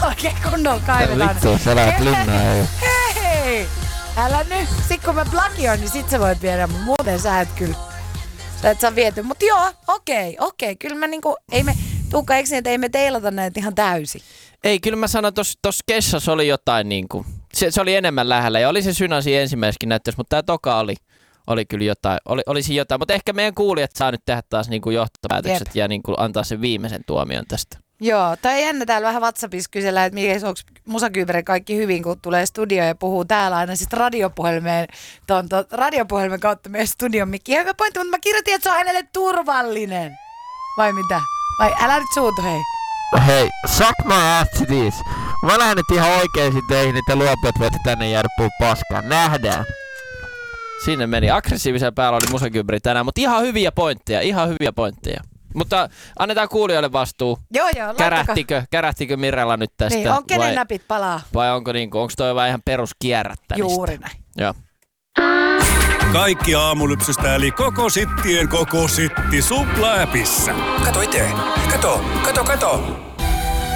oikein kunnolla kaivetaan. Vittu, sä lähet linnaan. Hei! Älä nyt. Sit kun mä plagioin, niin sit sä voit viedä, mutta muuten sä et kyllä. Sä et saa viety. Mut joo, okei. Kyllä mä niinku, ei me, Tuukka, eikö niin, että ei me teilata näitä ihan täysin? Ei, kyllä mä sanon, tossa Kessassa oli jotain niinku, se oli enemmän lähellä ja oli se Synasi ensimmäisessäkin näyttössä, mutta tää toka oli kyllä jotain, oli siinä jotain, mutta ehkä meidän kuulijat saa nyt tehdä taas niinku johtopäätökset ja niinku antaa sen viimeisen tuomion tästä. Joo, tai jännä täällä vähän WhatsAppissa kysellä, että onko Musakyypärä kaikki hyvin, kun tulee studioon ja puhuu täällä aina sitten radiopuhelimen kautta meidän studion mikki. Ihan hyvä pointti, mutta mä kirjoitin, että se on hänelle turvallinen. Vai mitä? Vai älä nyt suutu, hei. Hei, suck my ass to this. Mä lähden nyt ihan oikeesti teihin, että luopujat voitte tänne jäädä puhua paskaan. Nähdään. Sinne meni. Aggressiivisen päällä oli Musakyypäri tänään, mutta ihan hyviä pointteja. Mutta annetaan kuulijoille vastuu. Joo, Kärähtikö Mirella nyt tästä? Niin, on kenen näpit palaa. Vai onko toi vaan ihan peruskierrättämistä? Juuri näin. Joo. Kaikki aamulypsystä eli koko sittien koko sitti Supla-äpissä. Kato itse. Kato.